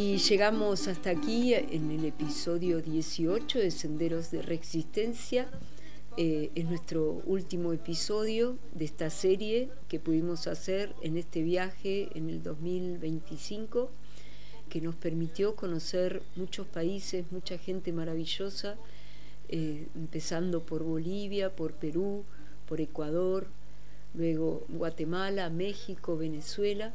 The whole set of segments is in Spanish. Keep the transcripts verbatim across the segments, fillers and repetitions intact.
Y llegamos hasta aquí en el episodio dieciocho de Senderos de Reexistencia. Eh, es nuestro último episodio de esta serie que pudimos hacer en este viaje en el dos mil veinticinco, que nos permitió conocer muchos países, mucha gente maravillosa, eh, empezando por Bolivia, por Perú, por Ecuador, luego Guatemala, México, Venezuela.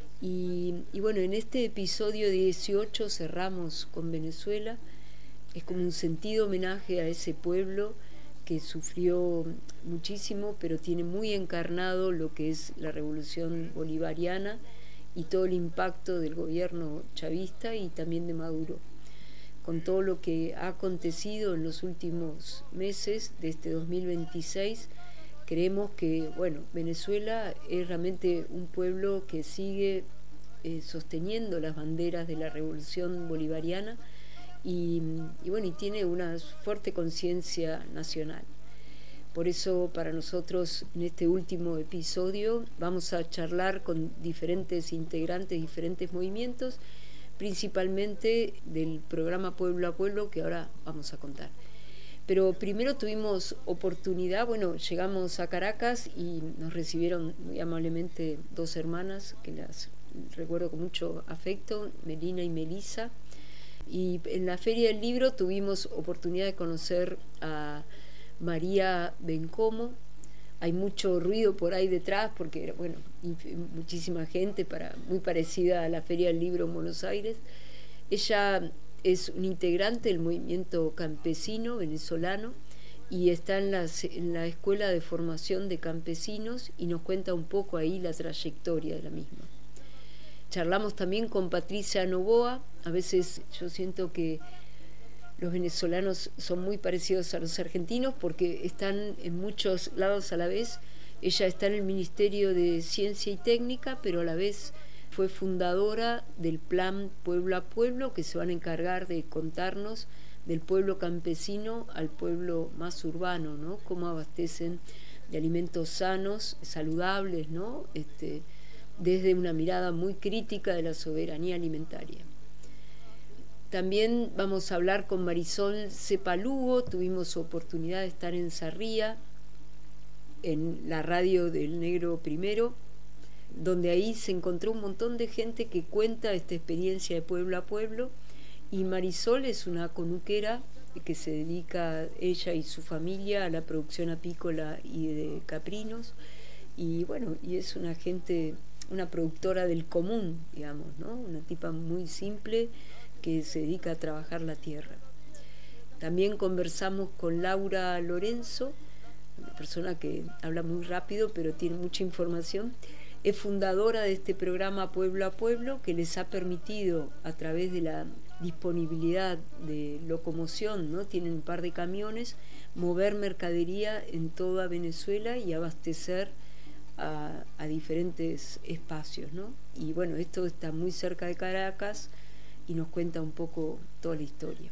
Y, y bueno, en este episodio dieciocho cerramos con Venezuela. Es como un sentido homenaje a ese pueblo que sufrió muchísimo, pero tiene muy encarnado lo que es la revolución bolivariana y todo el impacto del gobierno chavista y también de Maduro. Con todo lo que ha acontecido en los últimos meses de este dos mil veintiséis, creemos que, bueno, Venezuela es realmente un pueblo que sigue eh, sosteniendo las banderas de la revolución bolivariana y, y bueno, y tiene una fuerte conciencia nacional. Por eso, para nosotros, en este último episodio, vamos a charlar con diferentes integrantes, diferentes movimientos, principalmente del programa Pueblo a Pueblo, que ahora vamos a contar. Pero primero tuvimos oportunidad, bueno, llegamos a Caracas y nos recibieron muy amablemente dos hermanas, que las recuerdo con mucho afecto, Melina y Melisa. Y en la Feria del Libro tuvimos oportunidad de conocer a María Bencomo. Hay mucho ruido por ahí detrás porque, bueno, muchísima gente, para, muy parecida a la Feria del Libro en Buenos Aires. Ella es un integrante del movimiento campesino venezolano y está en, las, en la Escuela de Formación de Campesinos y nos cuenta un poco ahí la trayectoria de la misma. Charlamos también con Patricia Novoa. A veces yo siento que los venezolanos son muy parecidos a los argentinos porque están en muchos lados a la vez. Ella está en el Ministerio de Ciencia y Técnica, pero a la vez fue fundadora del plan Pueblo a Pueblo, que se van a encargar de contarnos del pueblo campesino al pueblo más urbano, ¿no? Cómo abastecen de alimentos sanos, saludables, ¿no? Este, desde una mirada muy crítica de la soberanía alimentaria. También vamos a hablar con Marisol Cepa Lugo. Tuvimos oportunidad de estar en Sarría, en la radio del Negro Primero, donde ahí se encontró un montón de gente que cuenta esta experiencia de pueblo a pueblo, y Marisol es una conuquera que se dedica, ella y su familia, a la producción apícola y de caprinos, y bueno, y es una gente, una productora del común, digamos, ¿no? Una tipa muy simple que se dedica a trabajar la tierra. También conversamos con Laura Lorenzo, una persona que habla muy rápido pero tiene mucha información. Es fundadora de este programa Pueblo a Pueblo, que les ha permitido, a través de la disponibilidad de locomoción, ¿no? Tienen un par de camiones, mover mercadería en toda Venezuela y abastecer a, a diferentes espacios, ¿no? Y bueno, esto está muy cerca de Caracas y nos cuenta un poco toda la historia.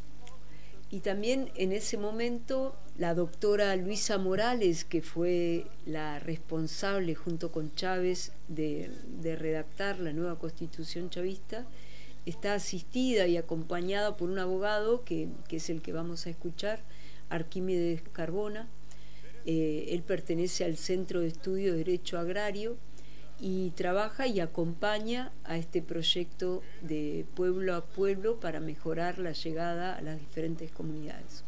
Y también en ese momento la doctora Luisa Morales, que fue la responsable junto con Chávez de, de redactar la nueva constitución chavista, está asistida y acompañada por un abogado que, que es el que vamos a escuchar, Arquímedes Carbona. Eh, él pertenece al Centro de Estudio de Derecho Agrario y trabaja y acompaña a este proyecto de pueblo a pueblo para mejorar la llegada a las diferentes comunidades.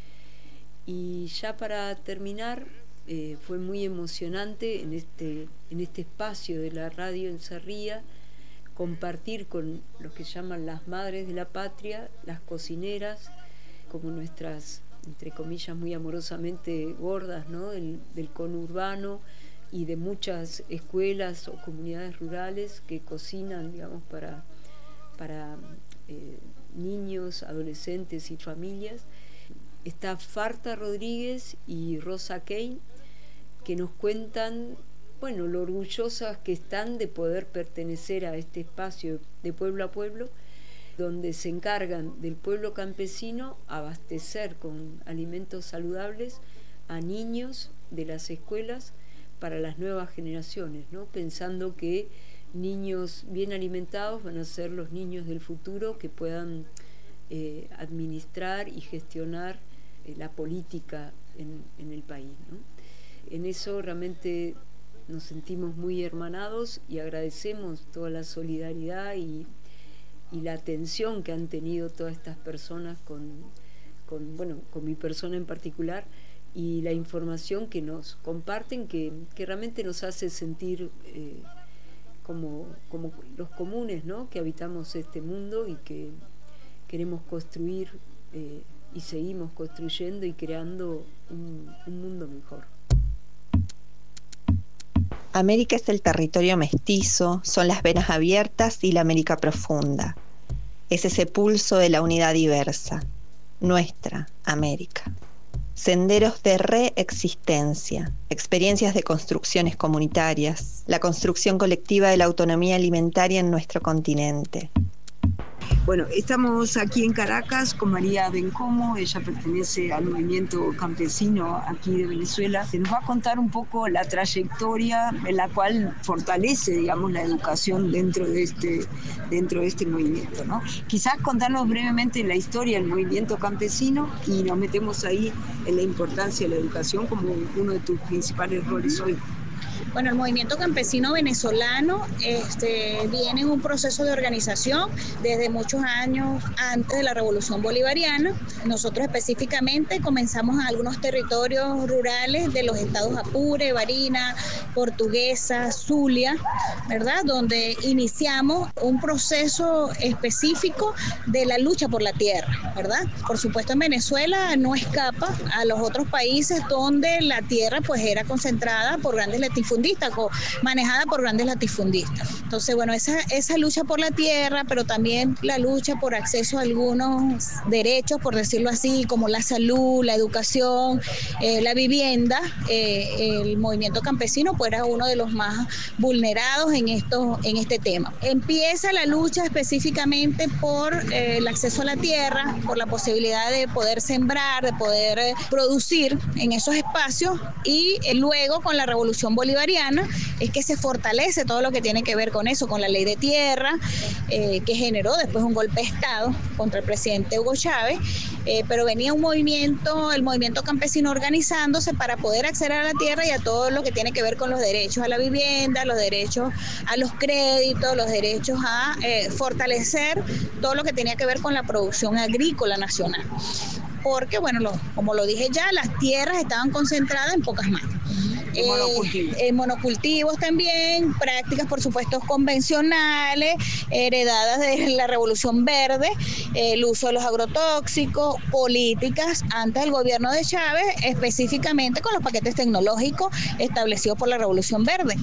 Y ya para terminar, eh, fue muy emocionante en este, en este espacio de la radio en Sarría compartir con los que llaman las madres de la patria, las cocineras, como nuestras, entre comillas, muy amorosamente gordas, ¿no? del, del conurbano y de muchas escuelas o comunidades rurales que cocinan, digamos, para, para eh, niños, adolescentes y familias. Está Farta Rodríguez y Rosa Kane, que nos cuentan, bueno, lo orgullosas que están de poder pertenecer a este espacio de pueblo a pueblo, donde se encargan del pueblo campesino abastecer con alimentos saludables a niños de las escuelas para las nuevas generaciones, ¿no? Pensando que niños bien alimentados van a ser los niños del futuro que puedan eh, administrar y gestionar eh, la política en, en el país, ¿no? En eso realmente nos sentimos muy hermanados y agradecemos toda la solidaridad y, y la atención que han tenido todas estas personas con, con, bueno, con mi persona en particular, y la información que nos comparten que, que realmente nos hace sentir eh, como, como los comunes, ¿no? Que habitamos este mundo y que queremos construir eh, y seguimos construyendo y creando un, un mundo mejor. América es el territorio mestizo, son las venas abiertas y la América profunda. Es ese pulso de la unidad diversa, nuestra América. Senderos de reexistencia, experiencias de construcciones comunitarias, la construcción colectiva de la autonomía alimentaria en nuestro continente. Bueno, estamos aquí en Caracas con María Bencomo, ella pertenece al movimiento campesino aquí de Venezuela. Se nos va a contar un poco la trayectoria en la cual fortalece, digamos, la educación dentro de este, dentro de este movimiento, ¿no? Quizás contarnos brevemente la historia del movimiento campesino y nos metemos ahí en la importancia de la educación como uno de tus principales roles hoy. Bueno, el movimiento campesino venezolano este, viene en un proceso de organización desde muchos años antes de la Revolución Bolivariana. Nosotros específicamente comenzamos en algunos territorios rurales de los estados Apure, Barinas, Portuguesa, Zulia, ¿verdad? Donde iniciamos un proceso específico de la lucha por la tierra, ¿verdad? Por supuesto, en Venezuela no escapa a los otros países donde la tierra pues era concentrada por grandes latifundistas, manejada por grandes latifundistas. Entonces, bueno, esa, esa lucha por la tierra, pero también la lucha por acceso a algunos derechos, por decirlo así, como la salud, la educación, eh, la vivienda, eh, el movimiento campesino pues era uno de los más vulnerados en, esto, en este tema. Empieza la lucha específicamente por eh, el acceso a la tierra, por la posibilidad de poder sembrar, de poder eh, producir en esos espacios, y eh, luego con la Revolución Bolivariana es que se fortalece todo lo que tiene que ver con eso, con la ley de tierra, eh, que generó después un golpe de Estado contra el presidente Hugo Chávez, eh, pero venía un movimiento, el movimiento campesino organizándose para poder acceder a la tierra y a todo lo que tiene que ver con los derechos a la vivienda, los derechos a los créditos, los derechos a eh, fortalecer todo lo que tenía que ver con la producción agrícola nacional. Porque, bueno, lo, como lo dije ya, las tierras estaban concentradas en pocas manos. Eh, monocultivos. Eh, monocultivos también, prácticas por supuesto convencionales, heredadas de la Revolución Verde, eh, el uso de los agrotóxicos, políticas antes del gobierno de Chávez, específicamente con los paquetes tecnológicos establecidos por la Revolución Verde.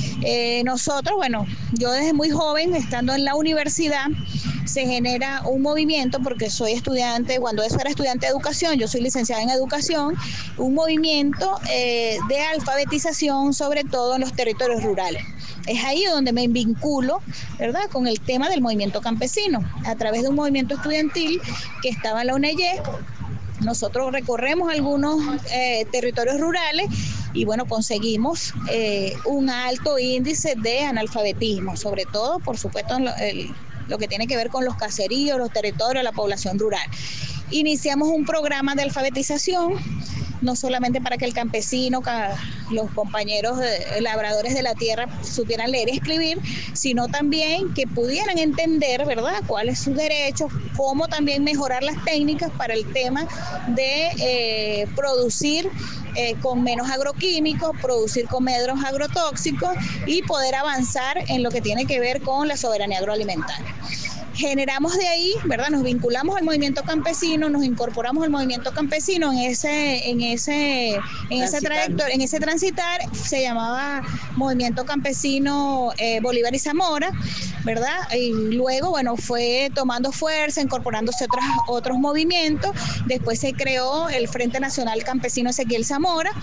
Eh, nosotros, bueno, yo desde muy joven, estando en la universidad, se genera un movimiento, porque soy estudiante, cuando eso era estudiante de educación, yo soy licenciada en educación, un movimiento eh, de alfabetización, sobre todo en los territorios rurales. Es ahí donde me vinculo, ¿verdad?, con el tema del movimiento campesino, a través de un movimiento estudiantil que estaba en la U N E Y E. Nosotros recorremos algunos eh, territorios rurales y bueno, conseguimos eh, un alto índice de analfabetismo, sobre todo, por supuesto, en lo, el, lo que tiene que ver con los caseríos, los territorios, la población rural. Iniciamos un programa de alfabetización, no solamente para que el campesino, los compañeros de, labradores de la tierra supieran leer y escribir, sino también que pudieran entender, ¿verdad?, cuáles son sus derechos, cómo también mejorar las técnicas para el tema de eh, producir eh, con menos agroquímicos, producir con menos agrotóxicos y poder avanzar en lo que tiene que ver con la soberanía agroalimentaria. Generamos de ahí, ¿verdad?, nos vinculamos al movimiento campesino, nos incorporamos al movimiento campesino en ese, en ese, en esa trayectoria, en ese transitar, se llamaba Movimiento Campesino eh, Bolívar y Zamora, ¿verdad? Y luego, bueno, fue tomando fuerza, incorporándose otros, otros movimientos. Después se creó el Frente Nacional Campesino Ezequiel Zamora,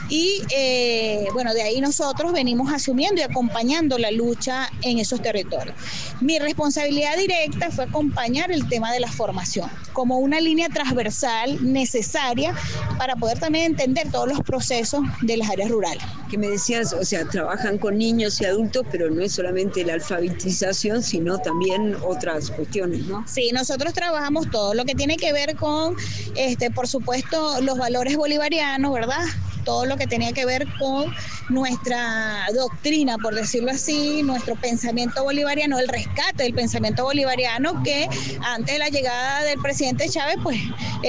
y eh, bueno, de ahí nosotros venimos asumiendo y acompañando la lucha en esos territorios. Mi responsabilidad directa fue acompañar el tema de la formación como una línea transversal necesaria para poder también entender todos los procesos de las áreas rurales. Que me decías, o sea, trabajan con niños y adultos, pero no es solamente la alfabetización, sino también otras cuestiones, ¿no? Sí, nosotros trabajamos todo lo que tiene que ver con, este, por supuesto, los valores bolivarianos, ¿verdad? Todo lo que tenía que ver con nuestra doctrina, por decirlo así, nuestro pensamiento bolivariano, el rescate del pensamiento bolivariano que antes de la llegada del presidente Chávez pues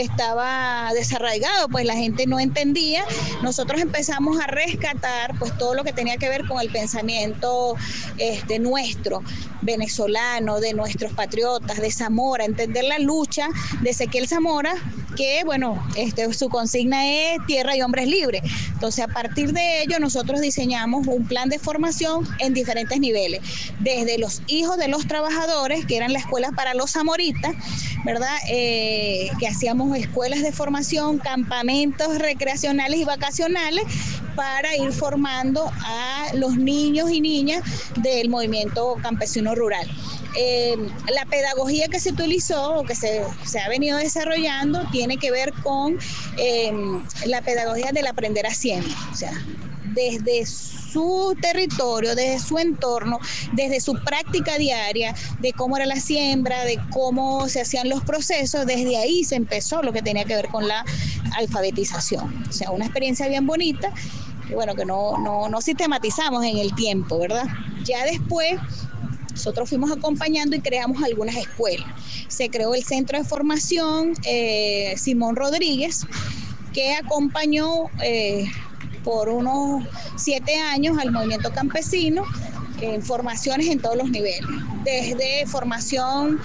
estaba desarraigado, pues la gente no entendía. Nosotros empezamos a rescatar pues todo lo que tenía que ver con el pensamiento este, nuestro, venezolano, de nuestros patriotas, de Zamora, entender la lucha de Ezequiel Zamora, que bueno, este, su consigna es tierra y hombres libres. Entonces, a partir de ello, nosotros diseñamos un plan de formación en diferentes niveles, desde los hijos de los trabajadores, que eran la escuela para los zamoritas, ¿verdad? Eh, que hacíamos escuelas de formación, campamentos recreacionales y vacacionales para ir formando a los niños y niñas del movimiento campesino rural. Eh, la pedagogía que se utilizó o que se, se ha venido desarrollando tiene que ver con eh, la pedagogía del aprender haciendo, o sea, desde su territorio, desde su entorno, desde su práctica diaria, de cómo era la siembra, de cómo se hacían los procesos, desde ahí se empezó lo que tenía que ver con la alfabetización. O sea, una experiencia bien bonita, y bueno, que no, no, no sistematizamos en el tiempo, ¿verdad? Ya después nosotros fuimos acompañando y creamos algunas escuelas. Se creó el Centro de Formación eh, Simón Rodríguez, que acompañó eh, por unos siete años al movimiento campesino en formaciones en todos los niveles, desde formación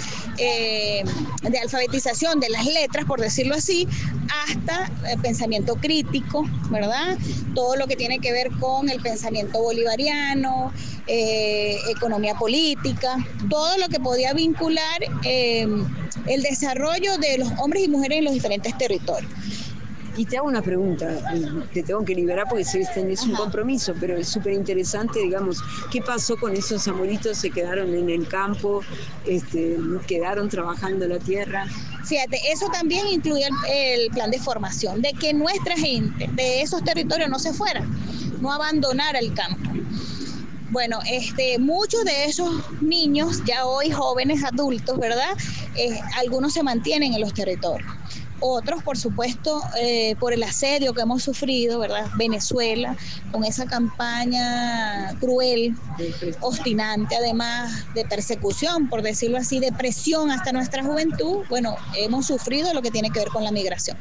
eh, de alfabetización de las letras, por decirlo así, hasta el pensamiento crítico, ¿verdad? Todo lo que tiene que ver con el pensamiento bolivariano, eh, economía política, todo lo que podía vincular eh, el desarrollo de los hombres y mujeres en los diferentes territorios. Y te hago una pregunta, te tengo que liberar porque sé que tenés un compromiso, pero es súper interesante, digamos, ¿qué pasó con esos zamoritos? ¿Se quedaron en el campo? Este, ¿Quedaron trabajando la tierra? Fíjate, eso también incluye el, el plan de formación, de que nuestra gente de esos territorios no se fuera, no abandonara el campo. Bueno, este, muchos de esos niños, ya hoy jóvenes adultos, ¿verdad? Eh, algunos se mantienen en los territorios. Otros, por supuesto, eh, por el asedio que hemos sufrido, ¿verdad? Venezuela, con esa campaña cruel, obstinante, además de persecución, por decirlo así, de presión hasta nuestra juventud, bueno, hemos sufrido lo que tiene que ver con la migración.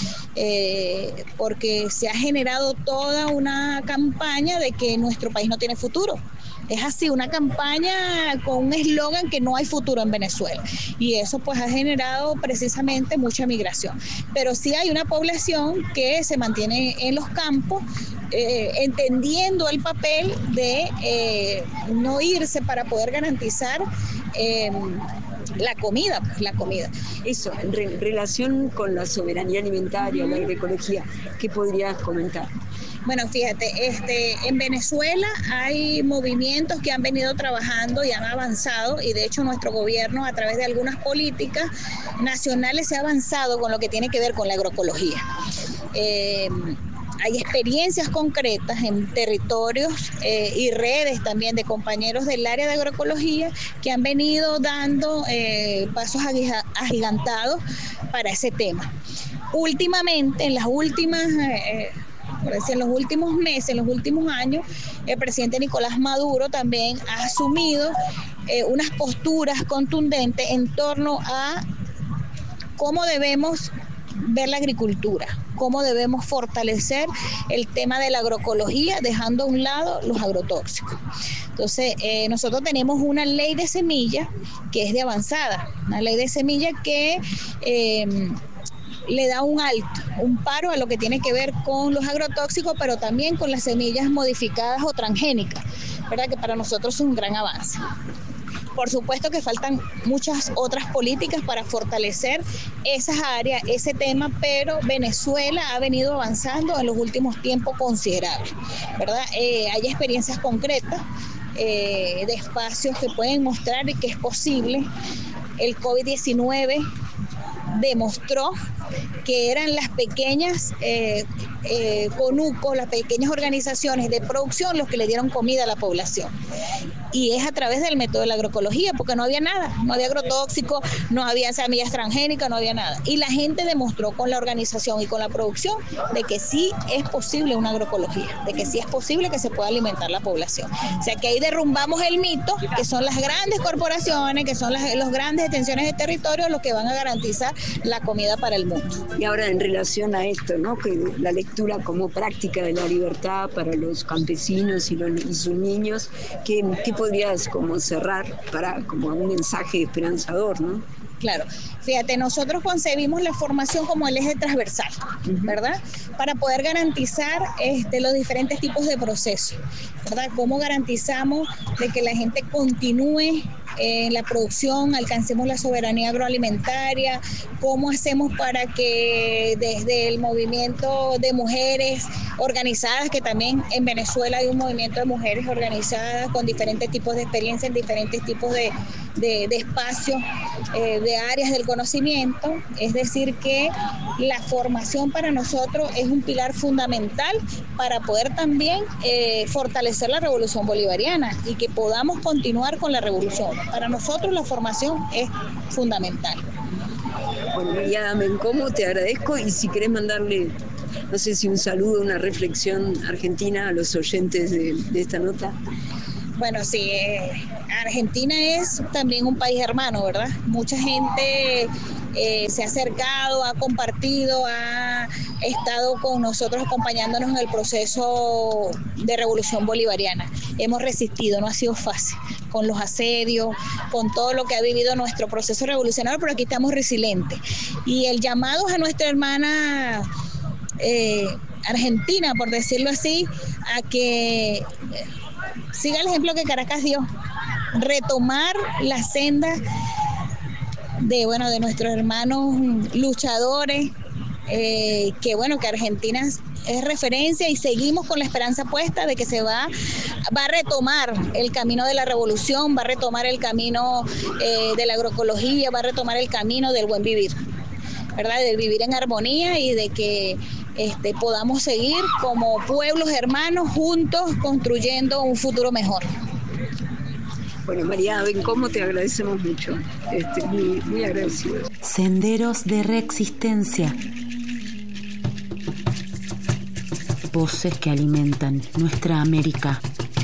Eh, porque se ha generado toda una campaña de que nuestro país no tiene futuro. Es así, una campaña con un eslogan que no hay futuro en Venezuela, y eso pues ha generado precisamente mucha migración. Pero sí hay una población que se mantiene en los campos, eh, entendiendo el papel de eh, no irse para poder garantizar eh, la comida, pues, la comida. Eso, en re- relación con la soberanía alimentaria, la agroecología, ¿qué podrías comentar? Bueno, fíjate, este, en Venezuela hay movimientos que han venido trabajando y han avanzado, y de hecho nuestro gobierno, a través de algunas políticas nacionales, se ha avanzado con lo que tiene que ver con la agroecología. Eh, hay experiencias concretas en territorios eh, y redes también de compañeros del área de agroecología que han venido dando eh, pasos agigantados para ese tema. Últimamente, en las últimas... Eh, Por decir, en los últimos meses, en los últimos años, el presidente Nicolás Maduro también ha asumido eh, unas posturas contundentes en torno a cómo debemos ver la agricultura, cómo debemos fortalecer el tema de la agroecología, dejando a un lado los agrotóxicos. Entonces, eh, nosotros tenemos una ley de semillas que es de avanzada, una ley de semillas que... Eh, le da un alto, un paro a lo que tiene que ver con los agrotóxicos, pero también con las semillas modificadas o transgénicas, ¿verdad? Que para nosotros es un gran avance. Por supuesto que faltan muchas otras políticas para fortalecer esas áreas, ese tema, pero Venezuela ha venido avanzando en los últimos tiempos considerables, ¿verdad? Eh, hay experiencias concretas eh, de espacios que pueden mostrar que es posible. El COVID diecinueve demostró que eran las pequeñas eh, eh, conucos, las pequeñas organizaciones de producción los que le dieron comida a la población. Y es a través del método de la agroecología, porque no había nada, no había agrotóxicos, no había semillas transgénicas, no había nada. Y la gente demostró con la organización y con la producción de que sí es posible una agroecología, de que sí es posible que se pueda alimentar la población. O sea que ahí derrumbamos el mito, que son las grandes corporaciones, que son las los grandes extensiones de territorio los que van a garantizar la comida para el mundo. Y ahora en relación a esto, ¿no? Que la lectura como práctica de la libertad para los campesinos y, los, y sus niños, ¿qué, qué podrías como cerrar para como un mensaje esperanzador, ¿no? Claro, fíjate, nosotros concebimos la formación como el eje transversal, ¿verdad? Para poder garantizar este, los diferentes tipos de procesos, ¿verdad? ¿Cómo garantizamos de que la gente continúe en la producción, alcancemos la soberanía agroalimentaria? ¿Cómo hacemos para que desde el movimiento de mujeres organizadas, que también en Venezuela hay un movimiento de mujeres organizadas con diferentes tipos de experiencia en diferentes tipos de, de, de espacios, eh, de áreas del conocimiento? Es decir, que la formación para nosotros es un pilar fundamental para poder también eh, fortalecer la revolución bolivariana y que podamos continuar con la revolución. Para nosotros la formación es fundamental. Bueno, María Bencomo, te agradezco, y si querés mandarle, no sé si un saludo, una reflexión argentina a los oyentes de, de esta nota. Bueno, sí, eh, Argentina es también un país hermano, ¿verdad? Mucha gente eh, se ha acercado, ha compartido, ha estado con nosotros acompañándonos en el proceso de revolución bolivariana. Hemos resistido, no ha sido fácil, con los asedios, con todo lo que ha vivido nuestro proceso revolucionario, pero aquí estamos resilientes. Y el llamado a nuestra hermana eh, Argentina, por decirlo así, a que eh, siga el ejemplo que Caracas dio, retomar la senda de, bueno, de nuestros hermanos luchadores, eh, que bueno, que Argentina es referencia, y seguimos con la esperanza puesta de que se va, va a retomar el camino de la revolución, va a retomar el camino eh, de la agroecología, va a retomar el camino del buen vivir, ¿verdad? De vivir en armonía y de que este, podamos seguir como pueblos hermanos juntos construyendo un futuro mejor. Bueno, María Bencomo, te agradecemos mucho, este, muy, muy agradecido. Senderos de Reexistencia. Voces que alimentan nuestra América.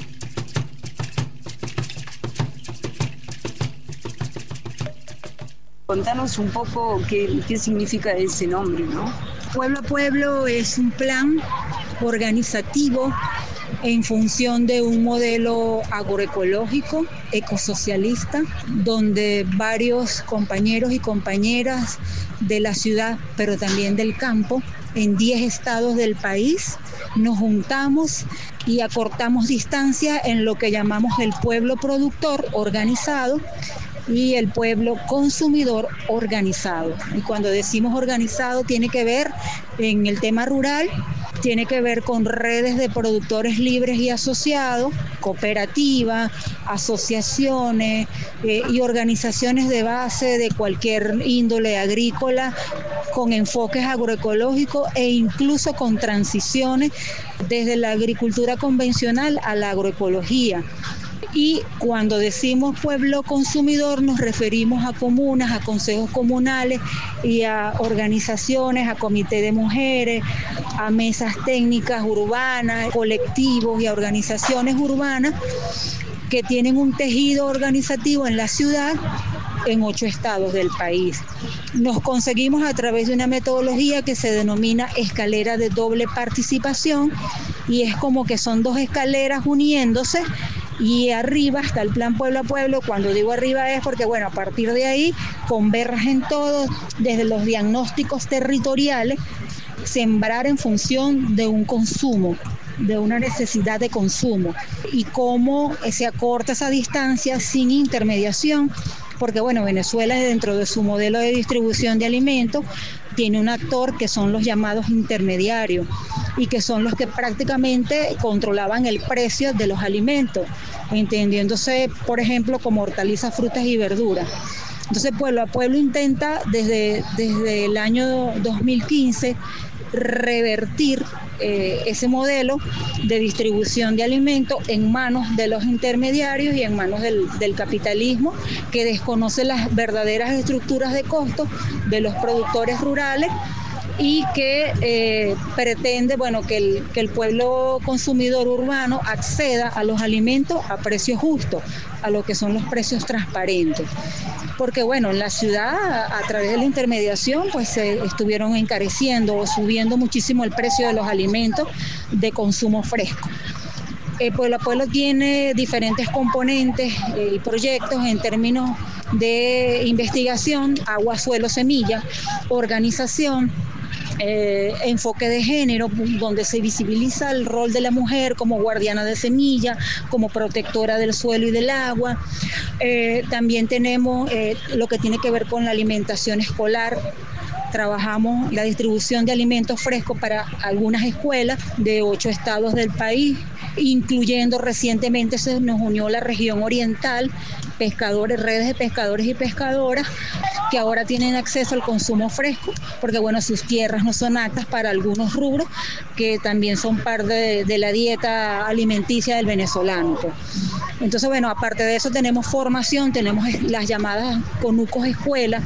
Contanos un poco qué, qué significa ese nombre, ¿no? Pueblo a Pueblo es un plan organizativo en función de un modelo agroecológico, ecosocialista, donde varios compañeros y compañeras de la ciudad, pero también del campo, en diez estados del país, nos juntamos y acortamos distancia en lo que llamamos el pueblo productor organizado y el pueblo consumidor organizado. Y cuando decimos organizado tiene que ver en el tema rural, tiene que ver con redes de productores libres y asociados, cooperativas, asociaciones eh, y organizaciones de base de cualquier índole agrícola, con enfoques agroecológicos e incluso con transiciones desde la agricultura convencional a la agroecología. Y cuando decimos pueblo consumidor nos referimos a comunas, a consejos comunales y a organizaciones, a comité de mujeres, a mesas técnicas urbanas, colectivos y a organizaciones urbanas que tienen un tejido organizativo en la ciudad en ocho estados del país. Nos conseguimos a través de una metodología que se denomina escalera de doble participación, y es como que son dos escaleras uniéndose, y arriba está el plan pueblo a pueblo. Cuando digo arriba es porque, bueno, a partir de ahí convergen todos desde los diagnósticos territoriales, sembrar en función de un consumo de una necesidad de consumo y cómo se acorta esa distancia sin intermediación, porque bueno, Venezuela dentro de su modelo de distribución de alimentos tiene un actor que son los llamados intermediarios y que son los que prácticamente controlaban el precio de los alimentos, entendiéndose, por ejemplo, como hortalizas, frutas y verduras. Entonces, Pueblo a Pueblo intenta desde, desde el año dos mil quince revertir eh, ese modelo de distribución de alimentos en manos de los intermediarios y en manos del, del capitalismo, que desconoce las verdaderas estructuras de costos de los productores rurales y que eh, pretende, bueno, que el, que el pueblo consumidor urbano acceda a los alimentos a precios justos, a lo que son los precios transparentes. Porque bueno, en la ciudad, a, a través de la intermediación, pues se eh, estuvieron encareciendo o subiendo muchísimo el precio de los alimentos de consumo fresco. Eh, Pueblo a Pueblo tiene diferentes componentes eh, y proyectos en términos de investigación, agua, suelo, semilla, organización, Eh, enfoque de género, donde se visibiliza el rol de la mujer como guardiana de semilla, como protectora del suelo y del agua. Eh, también tenemos eh, lo que tiene que ver con la alimentación escolar. Trabajamos la distribución de alimentos frescos para algunas escuelas de ocho estados del país, incluyendo recientemente se nos unió la región oriental, pescadores, redes de pescadores y pescadoras, que ahora tienen acceso al consumo fresco, porque bueno, sus tierras no son aptas para algunos rubros que también son parte de, de la dieta alimenticia del venezolano, pues. Entonces bueno, aparte de eso tenemos formación, tenemos las llamadas conucos escuelas,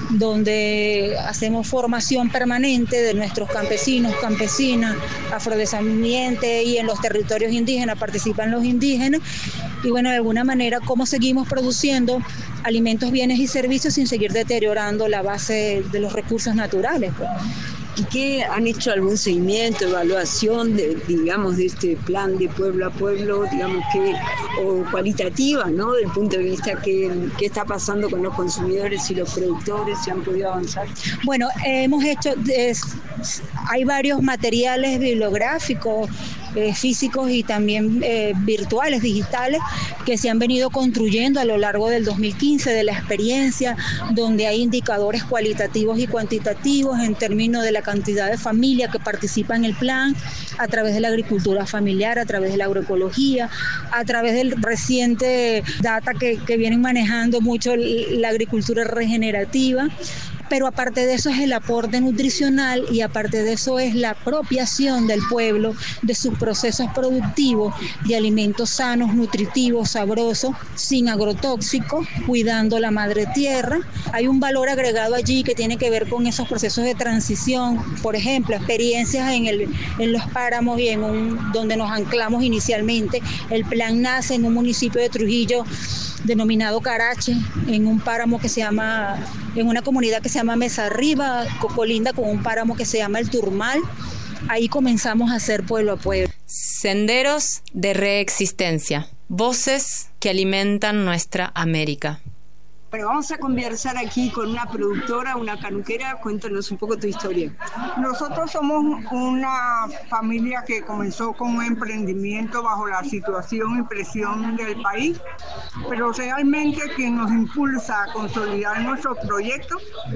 donde hacemos formación permanente de nuestros campesinos, campesinas, afrodescendientes, y en los territorios indígenas participan los indígenas. Y bueno, de alguna manera, cómo seguimos produciendo alimentos, bienes y servicios sin seguir deteriorando la base de los recursos naturales, pues. ¿Y qué han hecho algún seguimiento, evaluación de, digamos, de este plan de pueblo a pueblo, digamos que, o cualitativa, ¿no? Del punto de vista que qué está pasando con los consumidores y los productores, si han podido avanzar? Bueno, hemos hecho, es, hay varios materiales bibliográficos, eh, físicos y también eh, virtuales, digitales, que se han venido construyendo a lo largo del dos mil quince de la experiencia, donde hay indicadores cualitativos y cuantitativos en términos de la cantidad de familias que participan en el plan, a través de la agricultura familiar, a través de la agroecología, a través del reciente data que, que vienen manejando mucho la agricultura regenerativa. Pero aparte de eso es el aporte nutricional y aparte de eso es la apropiación del pueblo de sus procesos productivos de alimentos sanos, nutritivos, sabrosos, sin agrotóxicos, cuidando la madre tierra. Hay un valor agregado allí que tiene que ver con esos procesos de transición, por ejemplo, experiencias en, el, en los páramos y en un, donde nos anclamos inicialmente. El plan nace en un municipio de Trujillo denominado Carache, en un páramo que se llama, en una comunidad que se llama Mesa Arriba, colinda con un páramo que se llama El Turmal. Ahí comenzamos a hacer pueblo a pueblo. Senderos de reexistencia, voces que alimentan nuestra América. Bueno, vamos a conversar aquí con una productora, una canuquera. Cuéntanos un poco tu historia. Nosotros somos una familia que comenzó con un emprendimiento bajo la situación y presión del país, pero realmente quien nos impulsa a consolidar nuestro proyecto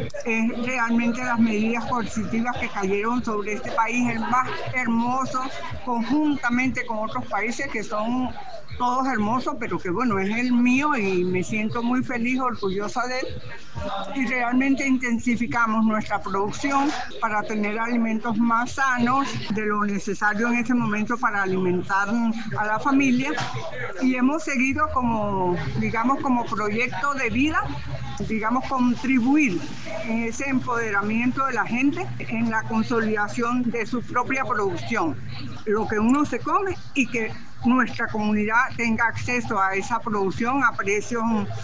es realmente las medidas coercitivas que cayeron sobre este país, el más hermoso, conjuntamente con otros países que son todos hermosos, pero que bueno, es el mío y me siento muy feliz, orgullosa de él. Y realmente intensificamos nuestra producción para tener alimentos más sanos, de lo necesario en este momento para alimentar a la familia. Y hemos seguido como, digamos, como proyecto de vida, digamos, contribuir en ese empoderamiento de la gente, en la consolidación de su propia producción, lo que uno se come y que nuestra comunidad tenga acceso a esa producción a precios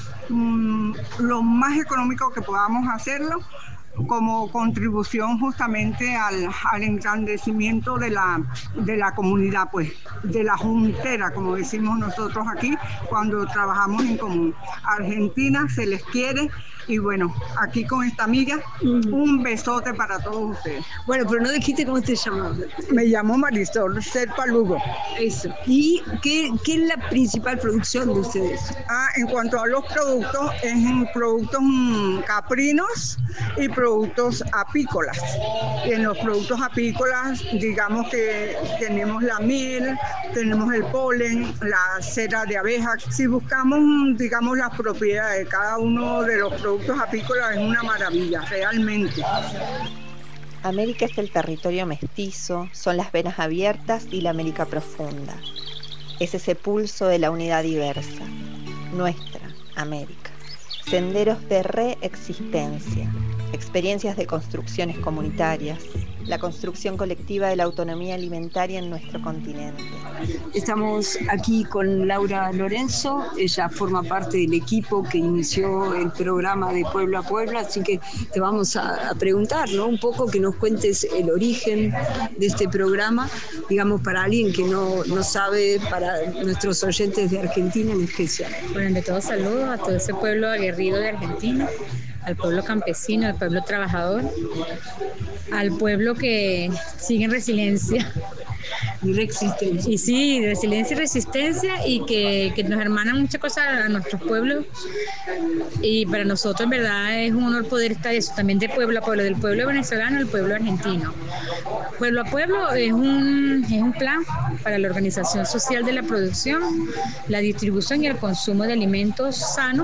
um, lo más económico que podamos hacerlo, como contribución justamente al, al engrandecimiento de la, de la comunidad, pues, de la juntera, como decimos nosotros aquí, cuando trabajamos en común. A Argentina se les quiere Y bueno, aquí con esta amiga, uh-huh. un besote para todos ustedes. Bueno, pero no dijiste cómo te llamas. Me llamo Marisol Serpa Lugo. Eso. ¿Y qué, qué es la principal producción de ustedes? Ah, en cuanto a los productos, es en productos mmm, caprinos y productos apícolas. Y en los productos apícolas, digamos que tenemos la miel, tenemos el polen, la cera de abeja. Si buscamos, digamos, las propiedades de cada uno de los productos apícolas, es una maravilla, realmente. América es el territorio mestizo, son las venas abiertas y la América profunda. Es ese pulso de la unidad diversa, nuestra América. Senderos de reexistencia, experiencias de construcciones comunitarias, la construcción colectiva de la autonomía alimentaria en nuestro continente. Estamos aquí con Laura Lorenzo, ella forma parte del equipo que inició el programa de Pueblo a Pueblo, así que te vamos a, a preguntar, ¿no? Un poco que nos cuentes el origen de este programa, digamos, para alguien que no, no sabe, para nuestros oyentes de Argentina en especial. Bueno, ante todo saludos a todo ese pueblo aguerrido de Argentina, al pueblo campesino, al pueblo trabajador, al pueblo que sigue en resiliencia. Y resistencia. Y sí, resiliencia y resistencia, y que, que nos hermanan muchas cosas a nuestros pueblos. Y para nosotros, en verdad, es un honor poder estar eso, también de pueblo a pueblo, del pueblo venezolano al pueblo argentino. Pueblo a Pueblo es un, es un plan para la organización social de la producción, la distribución y el consumo de alimentos sanos.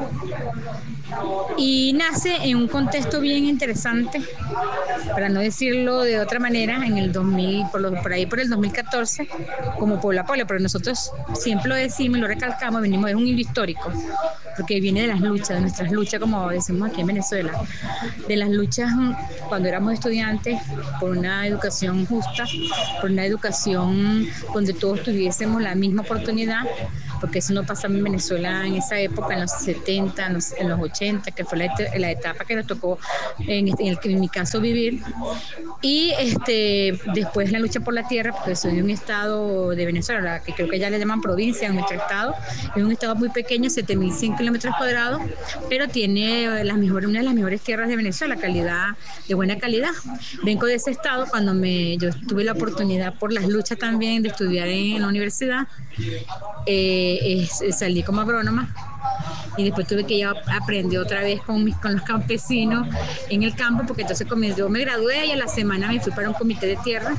Y nace en un contexto bien interesante, para no decirlo de otra manera, en el dos mil, por, lo, por ahí por el dos mil catorce, como Pueblo a Pueblo, pero nosotros siempre lo decimos y lo recalcamos, venimos de un hilo histórico, porque viene de las luchas, de nuestras luchas, como decimos aquí en Venezuela, de las luchas cuando éramos estudiantes, por una educación justa, por una educación donde todos tuviésemos la misma oportunidad, porque eso no pasaba en Venezuela en esa época, en los setenta, en los, en los ochenta, que fue la, la etapa que nos tocó en, en, el, en mi caso vivir. Y este, después la lucha por la tierra, porque soy de un estado de Venezuela, que creo que ya le llaman provincia en nuestro estado, es un estado muy pequeño, siete mil cien kilómetros cuadrados, pero tiene las mejores, una de las mejores tierras de Venezuela, calidad, de buena calidad. Vengo de ese estado cuando me, yo tuve la oportunidad por las luchas también de estudiar en la universidad. Eh, eh, salí como agrónoma y después tuve que ir a aprender otra vez con, mis, con los campesinos en el campo, porque entonces yo me gradué y a la semana me fui para un comité de tierra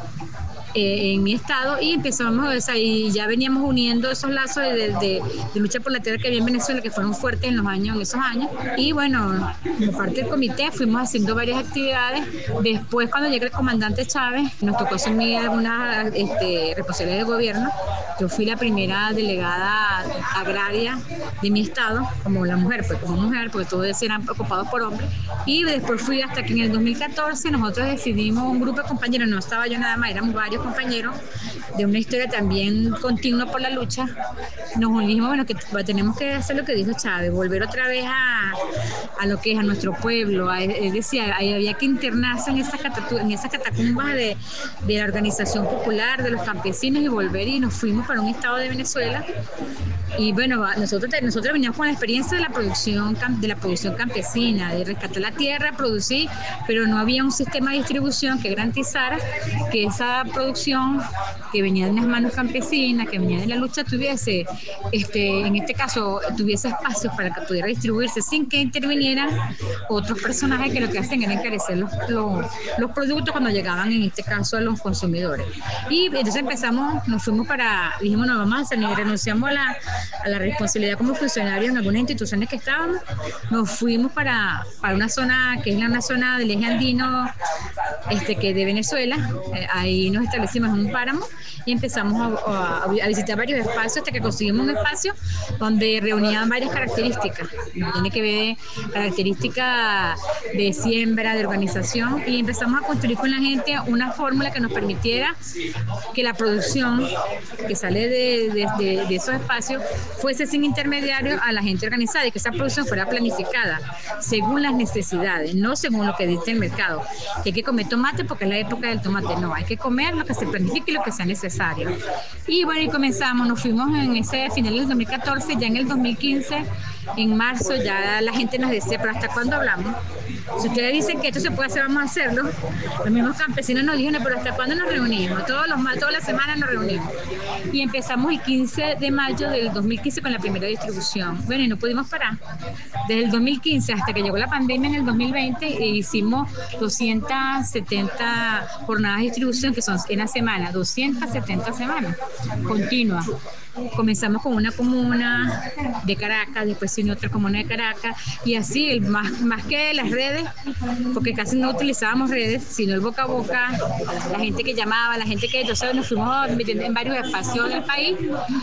eh, en mi estado, y empezamos, o sea, y ya veníamos uniendo esos lazos de, de, de, de lucha por la tierra que había en Venezuela, que fueron fuertes en los años, en esos años. Y bueno, como parte del comité fuimos haciendo varias actividades. Después, cuando llega el comandante Chávez, nos tocó asumir algunas este, responsabilidades de gobierno. Yo fui la primera delegada agraria de mi estado, como la mujer, pues como mujer, porque todos eran ocupados por hombres. Y después fui hasta que en el dos mil catorce nosotros decidimos, un grupo de compañeros, no estaba yo nada más, éramos varios compañeros, de una historia también continua por la lucha. Nos unimos, bueno, que tenemos que hacer lo que dijo Chávez, volver otra vez a, a lo que es a nuestro pueblo, a, es decir, había que internarse en esas, en esas catacumbas de, de la organización popular, de los campesinos, y volver, y nos fuimos para un estado de Venezuela. Y bueno, nosotros, nosotros veníamos con la experiencia de la producción de la producción campesina, de rescatar la tierra, producir, pero no había un sistema de distribución que garantizara que esa producción que venía de las manos campesinas, que venía de la lucha, tuviese, este, en este caso, tuviese espacios para que pudiera distribuirse sin que intervinieran otros personajes que lo que hacen era encarecer los, los, los productos cuando llegaban, en este caso, a los consumidores. Y entonces empezamos, nos fuimos para, dijimos, no, vamos a hacer, renunciamos a la a la responsabilidad como funcionarios en algunas instituciones que estábamos, nos fuimos para, para una zona que es la, una zona del eje andino este, que de Venezuela. Eh, ahí nos establecimos en un páramo y empezamos a, a, a visitar varios espacios hasta que conseguimos un espacio donde reunían varias características. Tiene que ver características de siembra, de organización, y empezamos a construir con la gente una fórmula que nos permitiera que la producción que se sale de, de, de, de esos espacios fuese sin intermediarios a la gente organizada y que esa producción fuera planificada según las necesidades, no según lo que dice el mercado. Que hay que comer tomate porque es la época del tomate. No, hay que comer lo que se planifique y lo que sea necesario. Y bueno, y comenzamos, nos fuimos en ese final del dos mil catorce, ya en el dos mil quince, en marzo, ya la gente nos decía, pero ¿hasta cuándo hablamos? Si ustedes dicen que esto se puede hacer, vamos a hacerlo. Los mismos campesinos nos dijeron, pero ¿hasta cuándo nos reunimos? Todos los, todas las semanas nos reunimos. Y empezamos el quince de mayo del dos mil quince con la primera distribución. Bueno, y no pudimos parar. Desde el dos mil quince hasta que llegó la pandemia en el dos mil veinte, e hicimos doscientas setenta jornadas de distribución, que son en la semana, doscientas setenta semanas continuas. Comenzamos con una comuna de Caracas, después sin otra comuna de Caracas, y así, el, más, más que las redes, porque casi no utilizábamos redes, sino el boca a boca, la gente que llamaba, la gente que entonces nos fuimos metiendo en varios espacios del país.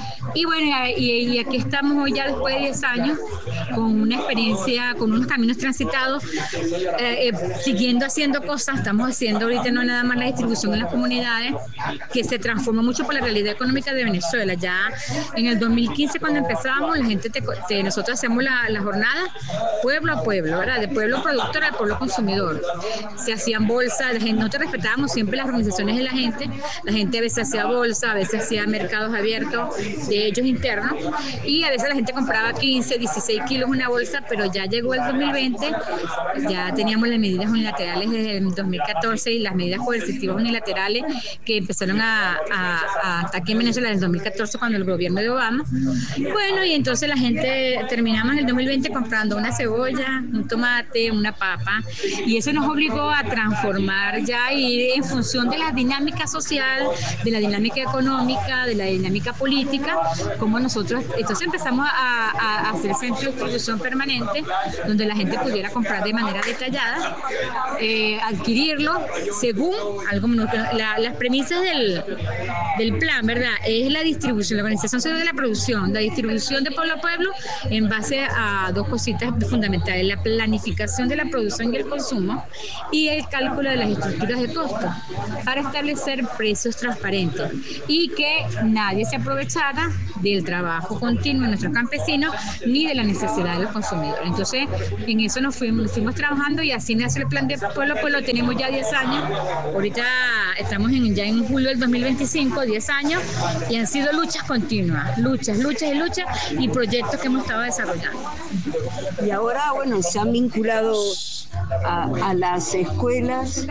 Y bueno, y, y aquí estamos hoy ya después de diez años, con una experiencia, con unos caminos transitados, eh, eh, siguiendo haciendo cosas. Estamos haciendo ahorita no nada más la distribución en las comunidades, que se transformó mucho por la realidad económica de Venezuela. Ya en el dos mil quince, cuando empezamos, la gente te, te, nosotros hacemos la, la jornada pueblo a pueblo, ¿verdad? De pueblo productor al pueblo consumidor. Se hacían bolsas, la gente, nosotros respetábamos siempre las organizaciones de la gente. La gente a veces hacía bolsa, a veces hacía mercados abiertos de ellos internos, y a veces la gente compraba quince, dieciséis kilos una bolsa, pero ya llegó el dos mil veinte, ya teníamos las medidas unilaterales desde el dos mil catorce y las medidas coercitivas unilaterales que empezaron a, a, a ataque en Venezuela desde el dos mil catorce, cuando el gobierno de Obama. Bueno, y entonces la gente terminamos en el dos mil veinte comprando una cebolla, un tomate, una papa, y eso nos obligó a transformar ya, y en función de la dinámica social, de la dinámica económica, de la dinámica política, como nosotros, entonces empezamos a, a hacer centros de distribución permanente, donde la gente pudiera comprar de manera detallada, eh, adquirirlo según algo, la, las premisas del, del plan, ¿verdad? Es la distribución, la organización de la producción, la distribución de pueblo a pueblo, en base a dos cositas fundamentales: la planificación de la producción y el consumo, y el cálculo de las estructuras de costo, para establecer precios transparentes y que nadie se aprovechara del trabajo continuo de nuestros campesinos ni de la necesidad de los consumidores. Entonces, en eso nos fuimos, nos fuimos trabajando, y así nace el plan de pueblo a pueblo. Tenemos ya diez años, ahorita estamos en, ya en julio del dos mil veinticinco, diez años, y han sido luchas continuas, luchas, luchas y luchas, y proyectos que hemos estado desarrollando. Y ahora, bueno, se han vinculado a, a las escuelas.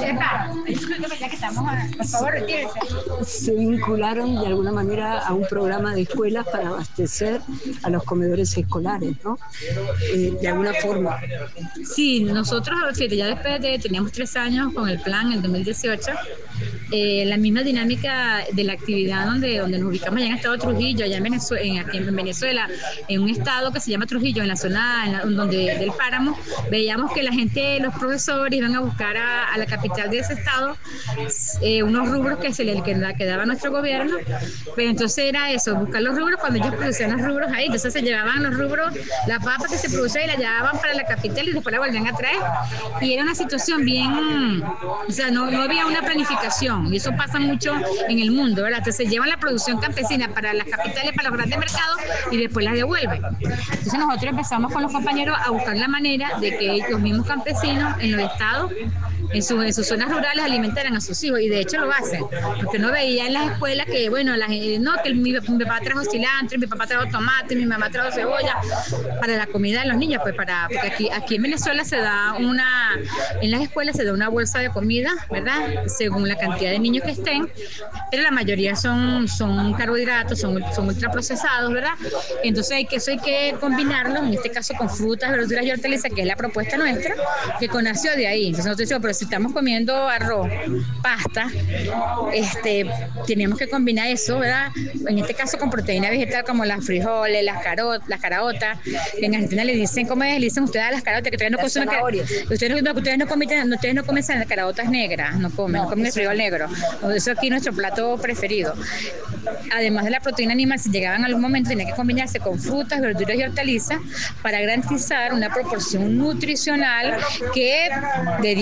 Se vincularon de alguna manera a un programa de escuelas para abastecer a los comedores escolares, ¿no? Eh, de alguna forma. Sí, nosotros, fíjate, ya después de, teníamos tres años con el plan, en el dos mil dieciocho, eh, la misma dinámica de la actividad donde, donde nos ubicamos allá en el estado de Trujillo, allá en Venezuela, en, aquí en Venezuela, en un estado que se llama Trujillo, en la zona en la, donde, del Páramo, veíamos que la gente, los profesores, iban a buscar a, a la capital de ese estado eh, unos rubros que se le quedaba a nuestro gobierno, pero entonces era eso, buscar los rubros cuando ellos producían los rubros ahí. Entonces se llevaban los rubros, la papa que se producía, y la llevaban para la capital y después la volvían a traer, y era una situación bien, o sea, no, no había una planificación, y eso pasa mucho en el mundo, ¿verdad? Entonces se llevan la producción campesina para las capitales, para los grandes mercados, y después las devuelven. Entonces nosotros empezamos con los compañeros a buscar la manera de que los mismos campesinos en los estados, en, su, en sus zonas rurales, alimentaran a sus hijos, y de hecho lo hacen, porque no veía en las escuelas que, bueno, la, no, que mi, mi papá trajo cilantro, mi papá trajo tomate, mi mamá trajo cebolla para la comida de los niños, pues para, porque aquí, aquí en Venezuela se da una, en las escuelas se da una bolsa de comida, ¿verdad? Según la cantidad de niños que estén, pero la mayoría son, son carbohidratos, son, son ultraprocesados, ¿verdad? Entonces hay que, eso hay que combinarlo, en este caso con frutas, verduras y hortalizas, que es la propuesta nuestra, que nació de ahí. Entonces nosotros decimos, pero si estamos comiendo arroz, pasta, este, tenemos que combinar eso, ¿verdad? En este caso con proteína vegetal, como las frijoles, las carotas, las caraotas. En Argentina le dicen, ¿cómo es? Le dicen ustedes a las carotas que ustedes no consumen, ustedes no, ustedes no comen, ustedes no comen carotas negras, no comen, no, no comen el frijol negro. Eso aquí es nuestro plato preferido. Además de la proteína animal, si llegaban a algún momento, tenía que combinarse con frutas, verduras y hortalizas para garantizar una proporción nutricional que le diera alimento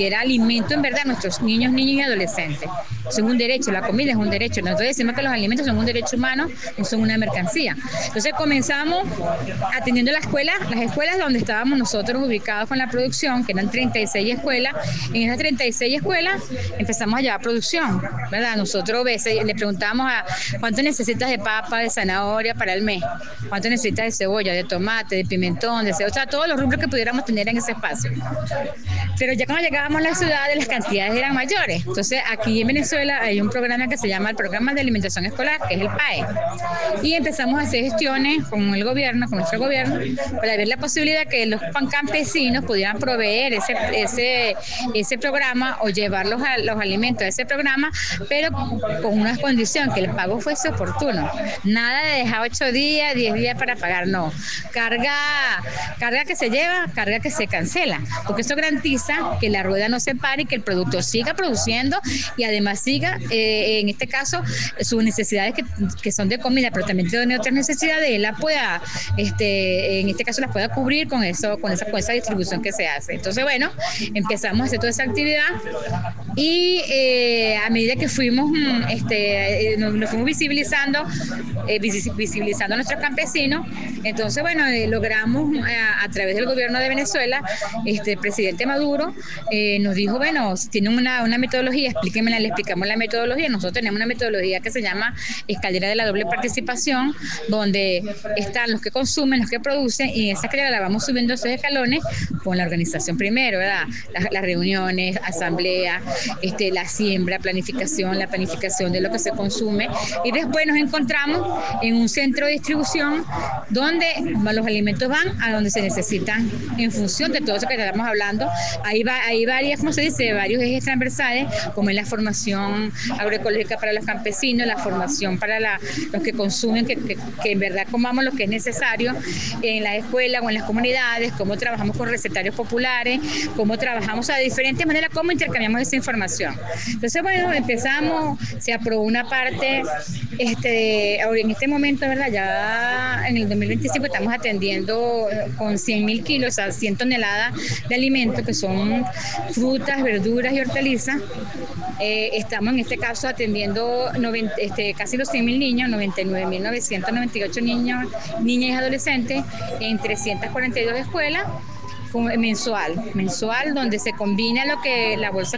alimento en verdad a nuestros niños, niños y adolescentes. Son un derecho, la comida es un derecho. Nosotros decimos que los alimentos son un derecho humano, no son una mercancía. Entonces comenzamos atendiendo las escuelas, las escuelas donde estábamos nosotros ubicados con la producción, que eran treinta y seis escuelas. En esas treinta y seis escuelas empezamos a llevar producción, ¿verdad? Nosotros veces le preguntamos a cuánto necesitas de papa, de zanahoria para el mes, cuánto necesitas de cebolla, de tomate, de pimentón, de cebolla, o sea, todos los rubros que pudiéramos tener en ese espacio. Pero ya cuando llegábamos a la ciudad, las cantidades eran mayores. Entonces aquí en Venezuela hay un programa que se llama el Programa de Alimentación Escolar, que es el P A E, y empezamos a hacer gestiones con el gobierno, con nuestro gobierno, para ver la posibilidad que los campesinos pudieran proveer ese, ese, ese programa o llevarlos a los alimentos a ese programa, pero con una condición, que el pago fuese oportuno. Nada de dejar ocho días, diez días para pagar, no. Carga, carga que se lleva, carga que se cancela, porque eso garantiza que la rueda no se pare y que el producto siga produciendo y además siga, eh, en este caso, sus necesidades que, que son de comida, pero también tiene otras necesidades, él la pueda, este, en este caso las pueda cubrir con eso, con esa, con esa distribución que se hace. Entonces, bueno, empezamos a hacer toda esa actividad y eh, a medida que fuimos, este, nos, nos fuimos visibilizando, eh, visibilizando a nuestros campesinos, entonces, bueno, eh, logramos a, a través del gobierno de Venezuela, este, el presidente Maduro eh, nos dijo, bueno, si tienen una, una metodología, explíquenmela, le explicamos la metodología. Nosotros tenemos una metodología que se llama escalera de la doble participación, donde están los que consumen, los que producen, y en esa escalera la vamos subiendo esos escalones con la organización primero, ¿verdad? Las, las reuniones, asamblea, este, la siembra, planificación, la planificación de lo que se consume, y después nos encontramos en un centro de distribución donde los alimentos van a donde se necesitan en función de todo eso que estamos hablando. Ahí va, hay varias, como se dice, varios ejes transversales, como es la formación agroecológica para los campesinos, la formación para la, los que consumen, que, que, que en verdad comamos lo que es necesario en la escuela o en las comunidades, cómo trabajamos con recetarios populares, cómo trabajamos a diferentes maneras, cómo intercambiamos esa información. Entonces, bueno, empezamos, se aprobó una parte, este, en este momento, ¿verdad? Ya en el dos mil veinticinco estamos atendiendo con cien mil kilos, o sea, cien toneladas de alimentos, que son frutas, verduras y hortalizas. Eh, estamos en este caso atendiendo noventa, este, casi los cien mil niños, noventa y nueve mil novecientos noventa y ocho niños, niñas y adolescentes en trescientas cuarenta y dos escuelas, mensual, mensual, donde se combina lo que la bolsa